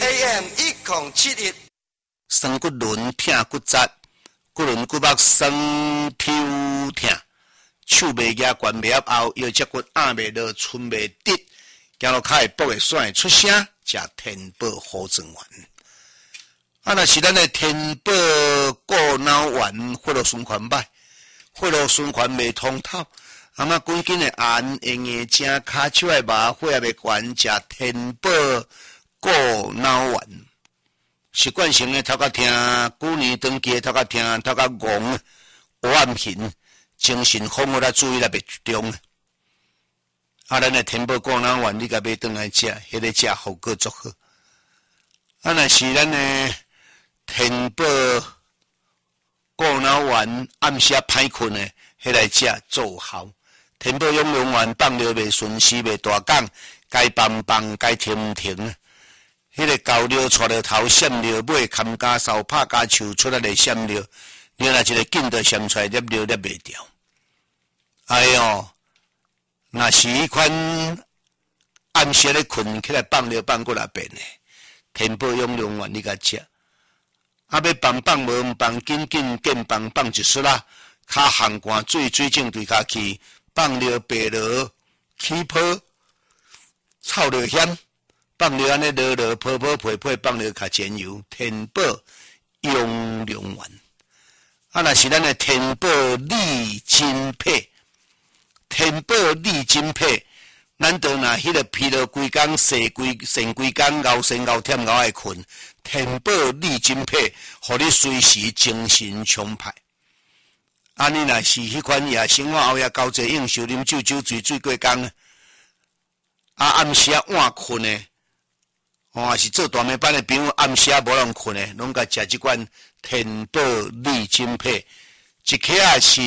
AM 1071， 酸骨轮疼骨折，骨轮骨膜酸抽疼，手袂举，关袂后，腰脊骨压袂落，寸袂直，行路骹会跛会甩出声，食天宝好庄丸。若是咱的天宝过脑丸，血路循环歹，血路循环袂通透。滚紧的按用的正骹手的麻血也袂悬，食天宝过脑丸。习惯性的头壳疼，旧年长期的头壳疼，头壳戆，黑暗形，精神恍惚啦，注意力袂集中。咱的天宝过脑丸，你甲买转来食，迄个食效果足好。若是咱的天宝过脑丸，暗时歹困的，迄来食奏效。天宝养龙丸放尿袂顺时袂大讲，该放放，该停停。迄个高尿带着头闪尿尾，砍加扫拍加手出来来闪尿，尿若一个紧着闪出来，尿尿袂掉。哎哟，若是迄款暗时咧困起来放尿放过来变的，天宝养龙丸你甲食。要放无放，紧见放一束啦，骹寒寒水正对骹去。放尿白落起泡，臭尿险；放尿安尼落泡泡配配，放尿较煎油。天宝养龙丸，若是咱的天宝利筋配，天宝利筋配，咱倒若迄个疲劳规工、肾规工、熬神熬忝熬爱困，天宝利筋配，互你随时精神充沛。你若是迄款夜生活后夜交际应酬啉酒醉过工，暗时晚困的，是做大暝班的朋友暗时无人困的，拢甲食即款天宝利筋配，一克是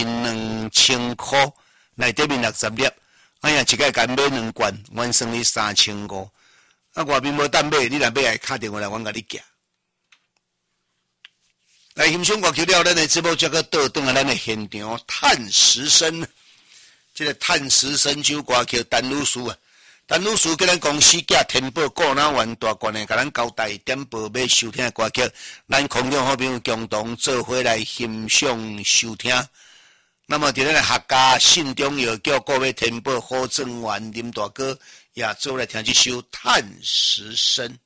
2000块，内底面60粒，哎呀，一个甲买2罐，原算你3500，外面无当买，你若买来敲电话来，阮甲你寄。来欣赏歌曲了，咱的节目则个倒转来咱的现场探时生，这个探时生酒歌曲陈女士啊，陈女士叫咱公司寄天宝过脑丸大罐的，甲咱交代点播要收听的歌曲，咱空中好朋友共同做伙来欣赏收听。那么伫咱的客家信中药叫各位天宝好庄丸林大哥也做来听这首探时生。